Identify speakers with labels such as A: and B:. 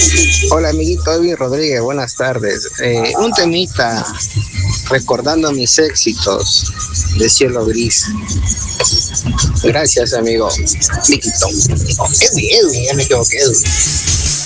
A: Hola, amiguito Edwin Rodríguez, buenas tardes. Un temita recordando mis éxitos de Cielo Gris. Gracias, amigo. Miquito. Edwin, ya me equivoqué, Edwin.